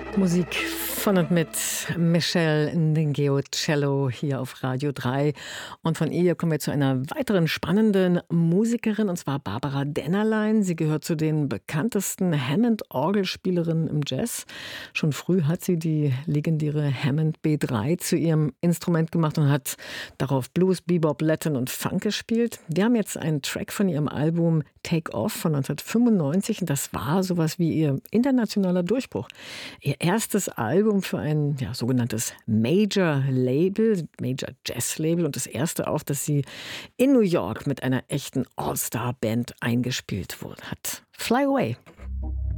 Musik von und mit Michelle Ngeocello hier auf Radio 3. Und von ihr kommen wir zu einer weiteren spannenden Musikerin, und zwar Barbara Dennerlein. Sie gehört zu den bekanntesten Hammond-Orgelspielerinnen im Jazz. Schon früh hat sie die legendäre Hammond B3 zu ihrem Instrument gemacht und hat darauf Blues, Bebop, Latin und Funk gespielt. Wir haben jetzt einen Track von ihrem Album Take Off von 1995 und das war sowas wie ihr internationaler Durchbruch. Ihr erstes Album für ein sogenanntes Major-Label, Major-Jazz-Label und das erste auch, dass sie in New York mit einer echten All-Star-Band eingespielt hat. Fly Away.